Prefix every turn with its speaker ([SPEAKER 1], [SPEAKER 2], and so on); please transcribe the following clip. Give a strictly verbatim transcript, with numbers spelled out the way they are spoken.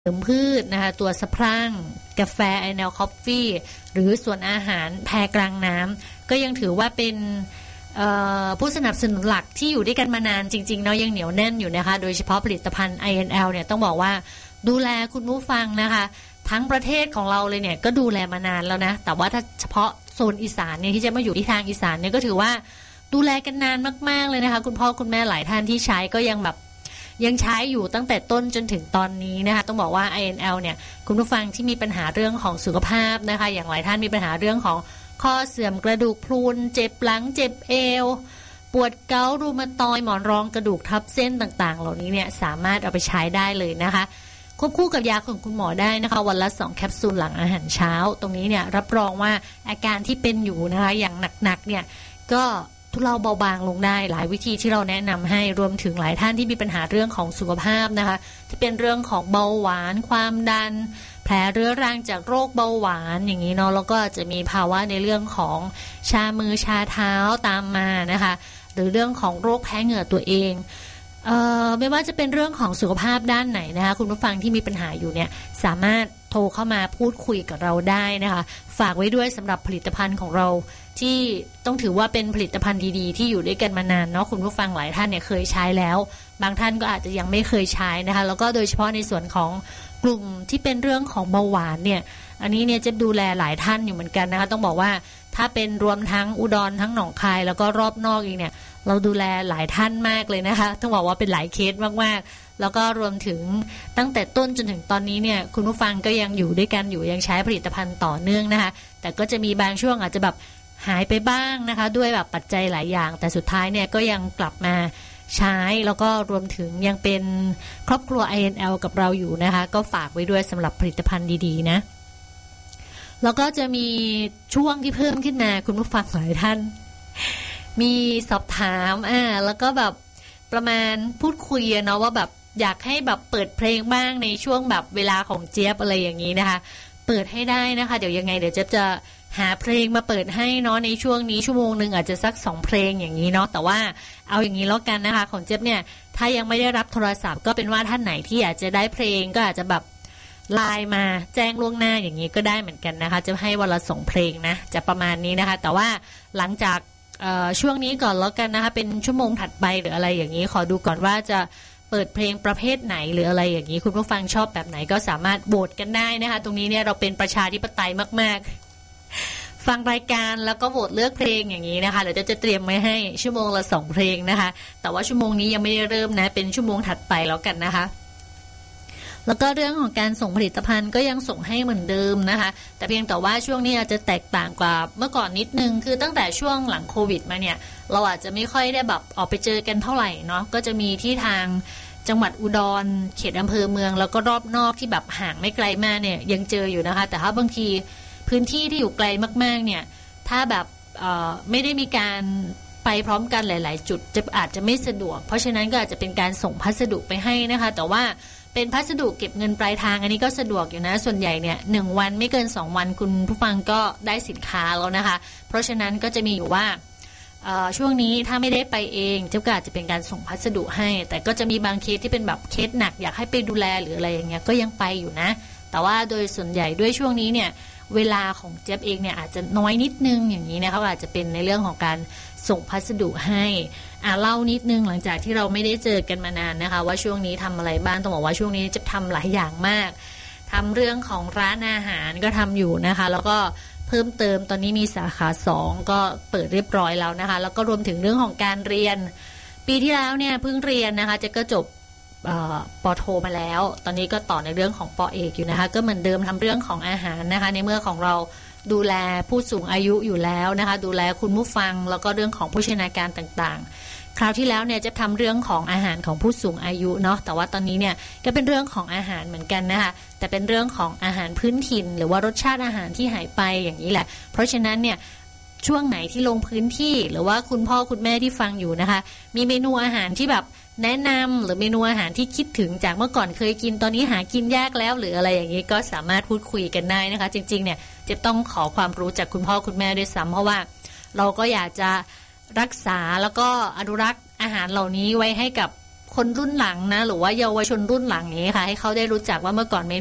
[SPEAKER 1] เสริมพืชนะคะตัวสะพรั่งกาแฟไอแนลคอฟฟี่หรือส่วนอาหารแพรกลางน้ำก็ยังถือว่าเป็นผู้สนับสนุนหลักที่อยู่ด้วยกันมานานจริงๆเนาะยังเหนียวแน่นอยู่นะคะโดยเฉพาะผลิตภัณฑ์ ไอ เอ็น แอล เนี่ยต้องบอกว่าดูแลคุณผู้ฟังนะคะทั้งประเทศของเราเลยเนี่ยก็ดูแลมานานแล้วนะแต่ว่าถ้าเฉพาะโซนอีสานเนี่ยที่จะมาอยู่ที่ทางอีสานเนี่ยก็ถือว่าดูแลกันนานมากๆเลยนะคะคุณพ่อคุณแม่หลายท่านที่ใช้ก็ยังแบบยังใช้อยู่ตั้งแต่ต้นจนถึงตอนนี้นะคะต้องบอกว่า ไอ เอ็น แอล เนี่ยคุณผู้ฟังที่มีปัญหาเรื่องของสุขภาพนะคะอย่างหลายท่านมีปัญหาเรื่องของข้อเสื่อมกระดูกพรุนเจ็บหลังเจ็บเอวปวดเกาต์รูมาตอยด์หมอนรองกระดูกทับเส้นต่างๆเหล่านี้เนี่ยสามารถเอาไปใช้ได้เลยนะคะควบคู่กับยาของคุณหมอได้นะคะวันละสองแคปซูลหลังอาหารเช้าตรงนี้เนี่ยรับรองว่าอาการที่เป็นอยู่นะคะอย่างหนักๆเนี่ยก็ทุเลาเบาบางลงได้หลายวิธีที่เราแนะนำให้รวมถึงหลายท่านที่มีปัญหาเรื่องของสุขภาพนะคะที่เป็นเรื่องของเบาหวานความดันแผลเรื้อรังจากโรคเบาหวานอย่างนี้เนาะแล้วก็จะมีภาวะในเรื่องของชามือชาเท้าตามมานะคะหรือเรื่องของโรคแพ้เหงื่อตัวเองเอ่อไม่ว่าจะเป็นเรื่องของสุขภาพด้านไหนนะคะคุณผู้ฟังที่มีปัญหาอยู่เนี่ยสามารถโทรเข้ามาพูดคุยกับเราได้นะคะฝากไว้ด้วยสำหรับผลิตภัณฑ์ของเราที่ต้องถือว่าเป็นผลิตภัณฑ์ดีๆที่อยู่ด้วยกันมานานเนาะคุณผู้ฟังหลายท่านเนี่ยเคยใช้แล้วบางท่านก็อาจจะยังไม่เคยใช้นะคะแล้วก็โดยเฉพาะในส่วนของกลุ่มที่เป็นเรื่องของเบาหวานเนี่ยอันนี้เนี่ยจะดูแลหลายท่านอยู่เหมือนกันนะคะต้องบอกว่าถ้าเป็นรวมทั้งอุดรทั้งหนองคายแล้วก็รอบนอกอีกเนี่ยเราดูแลหลายท่านมากเลยนะคะต้องบอกว่าเป็นหลายเคสมากๆแล้วก็รวมถึงตั้งแต่ต้นจนถึงตอนนี้เนี่ยคุณผู้ฟังก็ยังอยู่ด้วยกันอยู่ยังใช้ผลิตภัณฑ์ต่อเนื่องนะคะแต่ก็จะมีบางช่วงอาจจะแบบหายไปบ้างนะคะด้วยแบบปัจจัยหลายอย่างแต่สุดท้ายเนี่ยก็ยังกลับมาใช้แล้วก็รวมถึงยังเป็นครอบครัว ไอ เอ็น แอล กับเราอยู่นะคะก็ฝากไว้ด้วยสำหรับผลิตภัณฑ์ดีๆนะแล้วก็จะมีช่วงที่เพิ่มขึ้นมาคุณผู้ฟังหลายท่านมีสอบถามอ่าแล้วก็แบบประมาณพูดคุยเนาะว่าแบบอยากให้แบบเปิดเพลงบ้างในช่วงแบบเวลาของเจี๊ยบอะไรอย่างนี้นะคะเปิดให้ได้นะคะเดี๋ยวยังไงเดี๋ยวเจี๊ยบจะหาเพลงมาเปิดให้เนาะในช่วงนี้ชั่วโมงนึงอาจจะสักสองเพลงอย่างนี้เนาะแต่ว่าเอาอย่างนี้แล้วกันนะคะของเจี๊ยบเนี่ยถ้ายังไม่ได้รับโทรศัพท์ก็เป็นว่าท่านไหนที่อยากจะได้เพลงก็อาจจะแบบไลน์มาแจ้งล่วงหน้าอย่างนี้ก็ได้เหมือนกันนะคะจะให้วันละสองเพลงนะจะประมาณนี้นะคะแต่ว่าหลังจากช่วงนี้ก่อนแล้วกันนะคะเป็นชั่วโมงถัดไปหรืออะไรอย่างนี้ขอดูก่อนว่าจะเปิดเพลงประเภทไหนหรืออะไรอย่างนี้คุณผู้ฟังชอบแบบไหนก็สามารถโหวตกันได้นะคะตรงนี้เนี่ยเราเป็นประชาธิปไตยมากๆฟังรายการแล้วก็โหวตเลือกเพลงอย่างนี้นะคะเดี๋ยวจะจะเตรียมไว้ให้ชั่วโมงละสองเพลงนะคะแต่ว่าชั่วโมงนี้ยังไม่ได้เริ่มนะเป็นชั่วโมงถัดไปแล้วกันนะคะแล้วก็เรื่องของการส่งผลิตภัณฑ์ก็ยังส่งให้เหมือนเดิมนะคะแต่เพียงแต่ว่าช่วงนี้อาจจะแตกต่างกว่าเมื่อก่อนนิดนึงคือตั้งแต่ช่วงหลังโควิดมาเนี่ยเราอาจจะไม่ค่อยได้แบบออกไปเจอกันเท่าไหร่เนาะก็จะมีที่ทางจังหวัดอุดรเขตอำเภอเมืองแล้วก็รอบนอกที่แบบห่างไม่ไกลมากเนี่ยยังเจออยู่นะคะแต่ถ้าบางทีพื้นที่ที่อยู่ไกลมากๆเนี่ยถ้าแบบไม่ได้มีการไปพร้อมกันหลายๆจุดจะอาจจะไม่สะดวกเพราะฉะนั้นก็อาจจะเป็นการส่งพัสดุไปให้นะคะแต่ว่าเป็นพัสดุเก็บเงินปลายทางอันนี้ก็สะดวกอยู่นะส่วนใหญ่เนี่ยหนึ่งวันไม่เกินสองวันคุณผู้ฟังก็ได้สินค้าแล้วนะคะเพราะฉะนั้นก็จะมีอยู่ว่าช่วงนี้ถ้าไม่ได้ไปเองเจ้าก็อาจจะเป็นการส่งพัสดุให้แต่ก็จะมีบางเคสที่เป็นแบบเคสหนักอยากให้ไปดูแลหรืออะไรอย่างเงี้ยก็ยังไปอยู่นะแต่ว่าโดยส่วนใหญ่ด้วยช่วงนี้เนี่ยเวลาของเจี๊ยบเองเนี่ยอาจจะน้อยนิดนึงอย่างนี้นะคะอาจจะเป็นในเรื่องของการส่งพัสดุให้อ่าเล่านิดนึงหลังจากที่เราไม่ได้เจอกันมานานนะคะว่าช่วงนี้ทำอะไรบ้างต้องบอกว่าช่วงนี้จะทำหลายอย่างมากทำเรื่องของร้านอาหารก็ทำอยู่นะคะแล้วก็เพิ่มเติมตอนนี้มีสาขาสองก็เปิดเรียบร้อยแล้วนะคะแล้วก็รวมถึงเรื่องของการเรียนปีที่แล้วเนี่ยเพิ่งเรียนนะคะจะก็จบป.โทมาแล้วตอนนี้ก็ต่อในเรื่องของป.เอกอยู่นะคะก็เหมือนเดิมทำเรื่องของอาหารนะคะในเมื่อของเราดูแลผู้สูงอายุอยู่แล้วนะคะดูแลคุณผู้ฟังแล้วก็เรื่องของโภชนาการต่างๆคราวที่แล้วเนี่ยจะทำเรื่องของอาหารของผู้สูงอายุเนาะแต่ว่าตอนนี้เนี่ยก็เป็นเรื่องของอาหารเหมือนกันนะคะแต่เป็นเรื่องของอาหารพื้นถิ่นหรือว่ารสชาติอาหารที่หายไปอย่างนี้แหละเพราะฉะนั้นเนี่ยช่วงไหนที่ลงพื้นที่หรือว่าคุณพ่อคุณแม่ที่ฟังอยู่นะคะมีเมนูอาหารที่แบบแนะนำหรือเมนูอาหารที่คิดถึงจากเมื่อก่อนเคยกินตอนนี้หากินยากแล้วหรืออะไรอย่างนี้ก็สามารถพูดคุยกันได้นะคะจริงๆเนี่ยจะต้องขอความรู้จากคุณพ่อคุณแม่ด้วยซ้ำเพราะว่าเราก็อยากจะรักษาแล้วก็อนุรักษ์อาหารเหล่านี้ไว้ให้กับคนรุ่นหลังนะหรือว่าเยาวชนรุ่นหลังนี้ค่ะให้เขาได้รู้จักว่าเมื่อก่อนเม